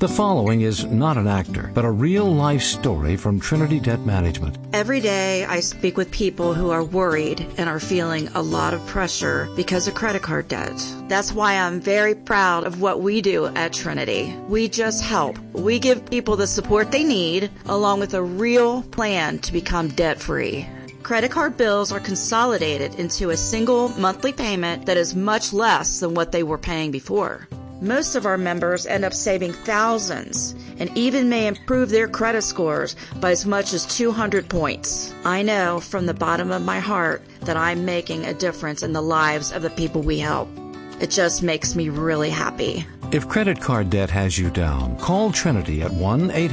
The following is not an actor, but a real-life story from Trinity Debt Management. Every day I speak with people who are worried and are feeling a lot of pressure because of credit card debt. That's why I'm very proud of what we do at Trinity. We just help. We give people the support they need, along with a real plan to become debt-free. Credit card bills are consolidated into a single monthly payment that is much less than what they were paying before. Most of our members end up saving thousands and even may improve their credit scores by as much as 200 points. I know from the bottom of my heart that I'm making a difference in the lives of the people we help. It just makes me really happy. If credit card debt has you down, call Trinity at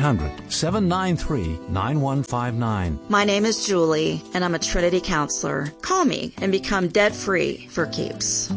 1-800-793-9159. My name is Julie, and I'm a Trinity counselor. Call me and become debt-free for keeps.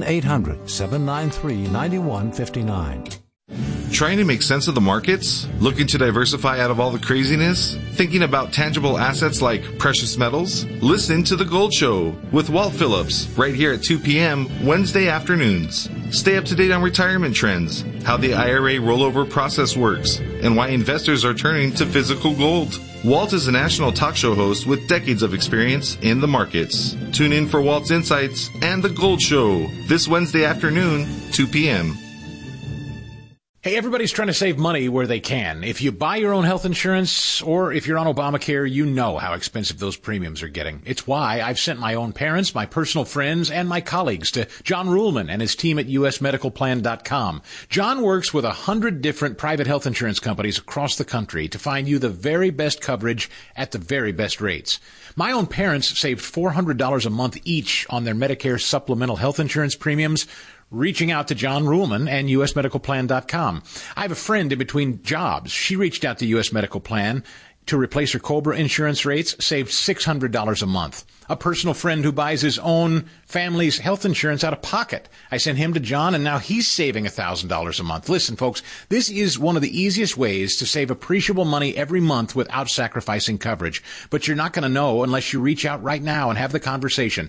1-800-793-9159. Trying to make sense of the markets? Looking to diversify out of all the craziness? Thinking about tangible assets like precious metals? Listen to The Gold Show with Walt Phillips right here at 2 p.m. Wednesday afternoons. Stay up to date on retirement trends, how the IRA rollover process works, and why investors are turning to physical gold. Walt is a national talk show host with decades of experience in the markets. Tune in for Walt's Insights and The Gold Show this Wednesday afternoon, 2 p.m. Hey, everybody's trying to save money where they can. If you buy your own health insurance or if you're on Obamacare, you know how expensive those premiums are getting. It's why I've sent my own parents, my personal friends, and my colleagues to John Ruhlman and his team at usmedicalplan.com. John works with 100 different private health insurance companies across the country to find you the very best coverage at the very best rates. My own parents saved $400 a month each on their Medicare supplemental health insurance premiums, reaching out to John Ruhlman and usmedicalplan.com. I have a friend in between jobs. She reached out to US Medical Plan to replace her COBRA insurance rates, saved $600 a month. A personal friend who buys his own family's health insurance out of pocket. I sent him to John, and now he's saving $1,000 a month. Listen, folks, this is one of the easiest ways to save appreciable money every month without sacrificing coverage. But you're not going to know unless you reach out right now and have the conversation.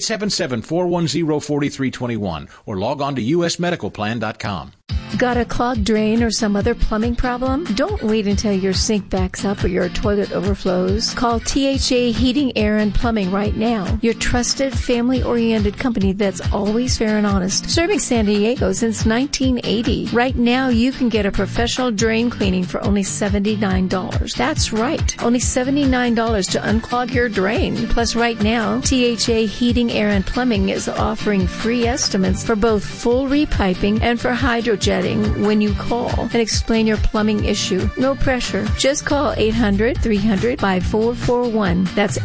877-410-4321 or log on to usmedicalplan.com. Got a clogged drain or some other plumbing problem? Don't wait until your sink backs up or your toilet overflows. Call THA Heating, Air, and Plumbing right now. Your trusted, family-oriented company that's always fair and honest. Serving San Diego since 1980. Right now, you can get a professional drain cleaning for only $79. That's right. Only $79 to unclog your drain. Plus, right now, THA Heating, Air, and Plumbing is offering free estimates for both full repiping and for hydrojetting when you call and explain your plumbing issue. No pressure. Just call 800-300-5441. That's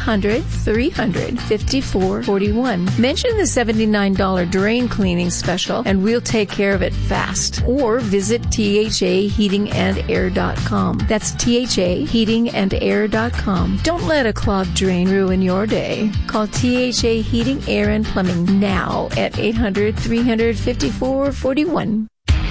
800-300-5441. Mention the $79 drain cleaning special and we'll take care of it fast. Or visit THAHeatingandAir.com. That's THAHeatingandAir.com. Don't let a clogged drain ruin your day. Call THA Heating, Air, and Plumbing now at 800-300-5441.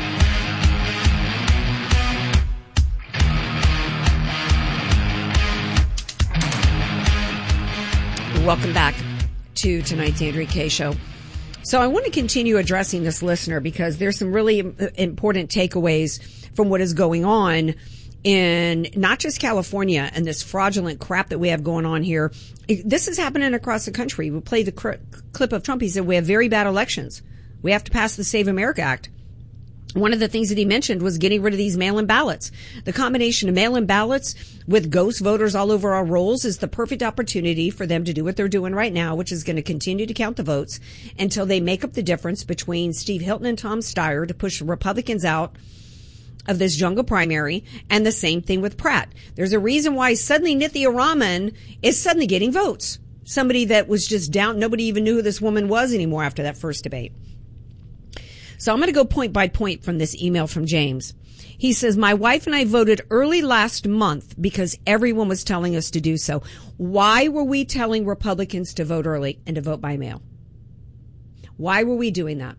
Welcome back to tonight's Andrea Kaye Show. So I want to continue addressing this listener because there's some really important takeaways from what is going on in not just California and this fraudulent crap that we have going on here. This is happening across the country. We played the clip of Trump. He said we have very bad elections. We have to pass the Save America Act. One of the things that he mentioned was getting rid of these mail-in ballots. The combination of mail-in ballots with ghost voters all over our rolls is the perfect opportunity for them to do what they're doing right now, which is going to continue to count the votes until they make up the difference between Steve Hilton and Tom Steyer to push Republicans out of this jungle primary, and the same thing with Pratt. There's a reason why suddenly Nithya Raman is suddenly getting votes. Somebody that was just down, nobody even knew who this woman was anymore after that first debate. So I'm going to go point by point from this email from James. He says, my wife and I voted early last month because everyone was telling us to do so. Why were we telling Republicans to vote early and to vote by mail? Why were we doing that?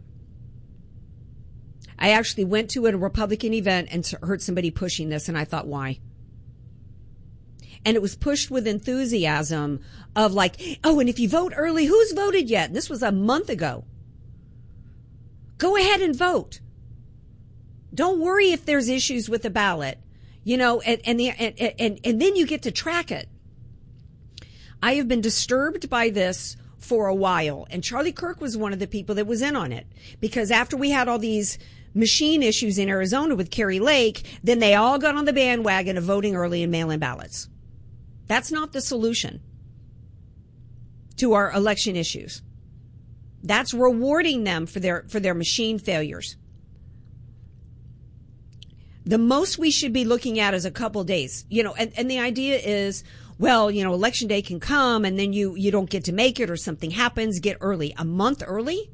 I actually went to a Republican event and heard somebody pushing this, and I thought, why? And it was pushed with enthusiasm of like, oh, and if you vote early, who's voted yet? And this was a month ago. Go ahead and vote. Don't worry if there's issues with the ballot, you know, and then you get to track it. I have been disturbed by this for a while, and Charlie Kirk was one of the people that was in on it, because after we had all these machine issues in Arizona with Kari Lake, then they all got on the bandwagon of voting early and mail-in ballots. That's not the solution to our election issues. That's rewarding them for their machine failures. The most we should be looking at is a couple days, you know, and the idea is, well, you know, election day can come and then you don't get to make it or something happens, get early. A month early?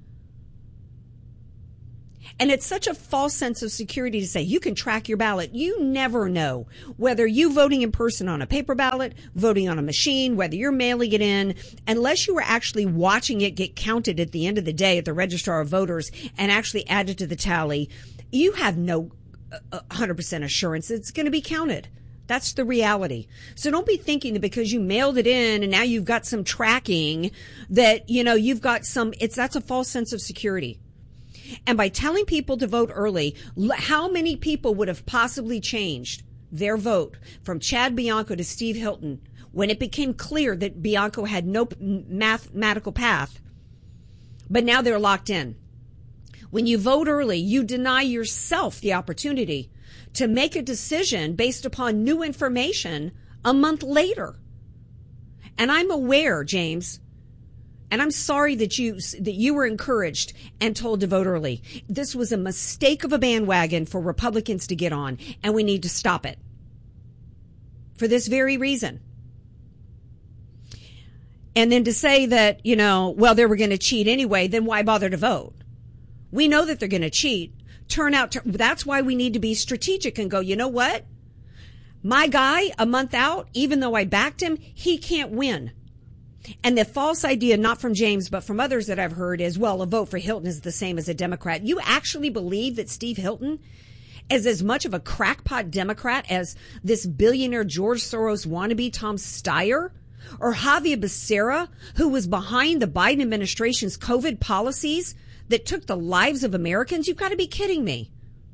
And it's such a false sense of security to say you can track your ballot. You never know whether you voting in person on a paper ballot, voting on a machine, whether you're mailing it in, unless you were actually watching it get counted at the end of the day at the registrar of voters and actually added to the tally. You have no 100% assurance it's going to be counted. That's the reality. So don't be thinking that because you mailed it in and now you've got some tracking that, you know, you've got some, that's a false sense of security. And by telling people to vote early, how many people would have possibly changed their vote from Chad Bianco to Steve Hilton when it became clear that Bianco had no mathematical path, but now they're locked in? When you vote early, you deny yourself the opportunity to make a decision based upon new information a month later. And I'm aware, James, and I'm sorry that you were encouraged and told to vote early. This was a mistake of a bandwagon for Republicans to get on, and we need to stop it for this very reason. And then to say that, you know, well, they were going to cheat anyway, then why bother to vote? We know that they're going to cheat. That's why we need to be strategic and go, you know what? My guy, a month out, even though I backed him, he can't win. And the false idea, not from James, but from others that I've heard is, well, a vote for Hilton is the same as a Democrat. You actually believe that Steve Hilton is as much of a crackpot Democrat as this billionaire George Soros wannabe Tom Steyer? Or Javier Becerra, who was behind the Biden administration's COVID policies that took the lives of Americans? You've got to be kidding me.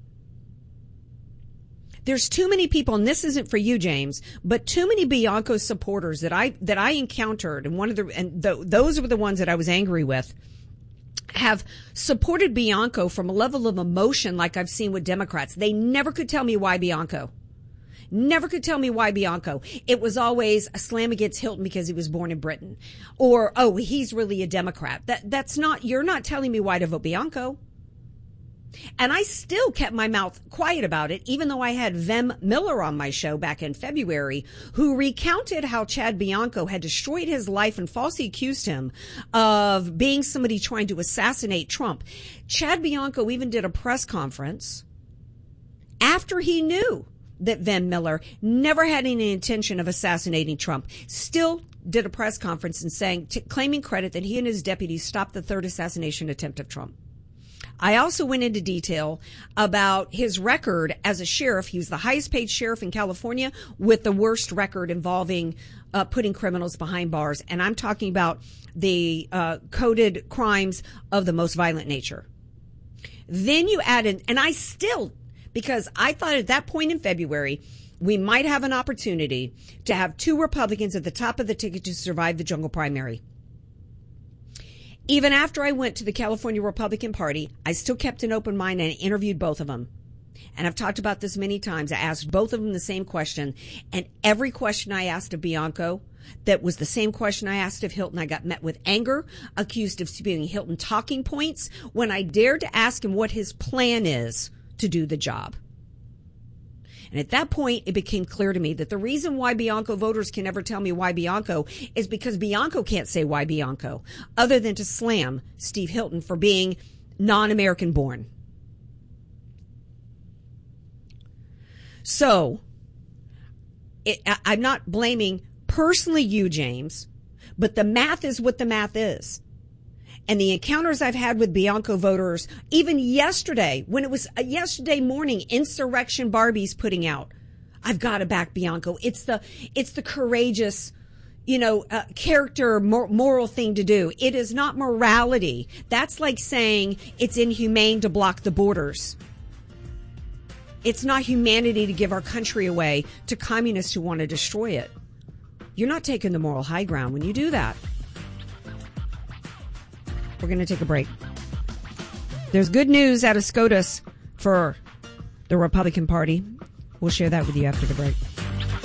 There's too many people, and this isn't for you, James, but too many Bianco supporters that I encountered, and those were the ones that I was angry with, have supported Bianco from a level of emotion like I've seen with Democrats. They never could tell me why Bianco. Never could tell me why Bianco. It was always a slam against Hilton because he was born in Britain. Or, oh, he's really a Democrat. You're not telling me why to vote Bianco. And I still kept my mouth quiet about it, even though I had Vem Miller on my show back in February, who recounted how Chad Bianco had destroyed his life and falsely accused him of being somebody trying to assassinate Trump. Chad Bianco even did a press conference after he knew that Vem Miller never had any intention of assassinating Trump. Still did a press conference and claiming credit that he and his deputies stopped the third assassination attempt of Trump. I also went into detail about his record as a sheriff. He was the highest paid sheriff in California with the worst record involving putting criminals behind bars. And I'm talking about the coded crimes of the most violent nature. Then you add in, and I still, because I thought at that point in February, we might have an opportunity to have two Republicans at the top of the ticket to survive the jungle primary. Even after I went to the California Republican Party, I still kept an open mind and interviewed both of them. And I've talked about this many times. I asked both of them the same question. And every question I asked of Bianco, that was the same question I asked of Hilton, I got met with anger, accused of spewing Hilton talking points when I dared to ask him what his plan is to do the job. And at that point, it became clear to me that the reason why Bianco voters can never tell me why Bianco is because Bianco can't say why Bianco, other than to slam Steve Hilton for being non-American born. So, I'm not blaming personally you, James, but the math is what the math is. And the encounters I've had with Bianco voters, even yesterday, when it was yesterday morning, Insurrection Barbie's putting out, I've got to back Bianco. It's the courageous, character, moral thing to do. It is not morality. That's like saying it's inhumane to block the borders. It's not humanity to give our country away to communists who want to destroy it. You're not taking the moral high ground when you do that. We're going to take a break. There's good news out of SCOTUS for the Republican Party. We'll share that with you after the break.